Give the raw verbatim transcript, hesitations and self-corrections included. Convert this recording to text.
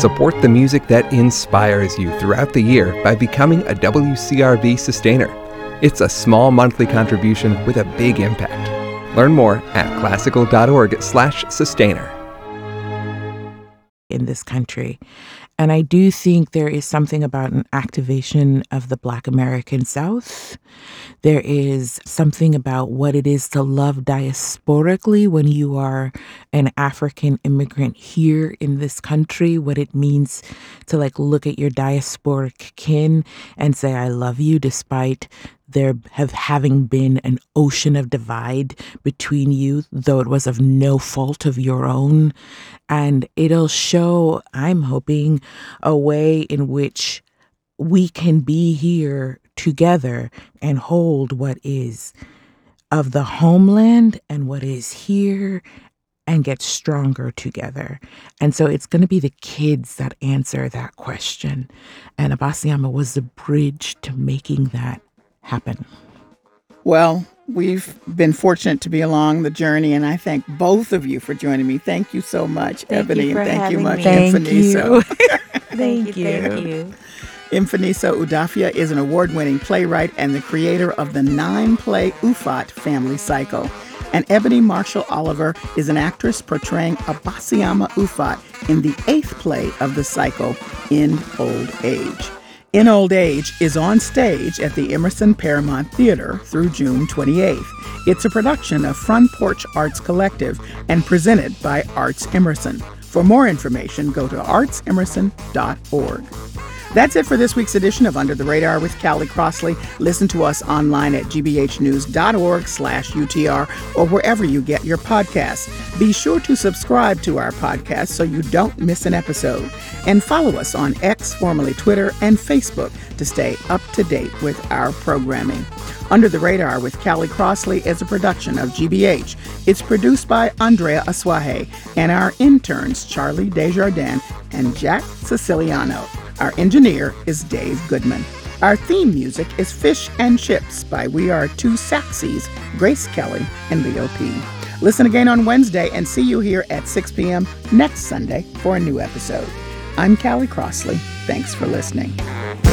Support the music that inspires you throughout the year by becoming a W C R V sustainer. It's a small monthly contribution with a big impact. Learn more at classical.org slash sustainer. In this country. And I do think there is something about an activation of the Black American South. There is something about what it is to love diasporically when you are an African immigrant here in this country, what it means to like look at your diasporic kin and say, I love you, despite there have having been an ocean of divide between you, though it was of no fault of your own. And it'll show, I'm hoping, a way in which we can be here together and hold what is of the homeland and what is here and get stronger together. And so it's going to be the kids that answer that question. And Abasiama was the bridge to making that happen. Well, we've been fortunate to be along the journey, and I thank both of you for joining me. Thank you so much, thank Ebony, and thank you much, me. Thank Mfaniso. you. Thank you. Thank you. Mfaniso Udafia is an award-winning playwright and the creator of the nine-play Ufot family cycle. And Ebony Marshall Oliver is an actress portraying Abasiama Ufot in the eighth play of the cycle, In Old Age. In Old Age is on stage at the Emerson Paramount Theater through June twenty-eighth. It's a production of Front Porch Arts Collective and presented by Arts Emerson. For more information, go to arts emerson dot org. That's it for this week's edition of Under the Radar with Callie Crossley. Listen to us online at gbhnews.org slash UTR or wherever you get your podcasts. Be sure to subscribe to our podcast so you don't miss an episode. And follow us on X, formerly Twitter, and Facebook to stay up to date with our programming. Under the Radar with Callie Crossley is a production of G B H. It's produced by Andrea Aswahe and our interns Charlie Desjardins and Jack Siciliano. Our engineer is Dave Goodman. Our theme music is Fish and Chips by We Are Two Saxies, Grace Kelly and Leo P. Listen again on Wednesday and see you here at six p.m. next Sunday for a new episode. I'm Callie Crossley. Thanks for listening.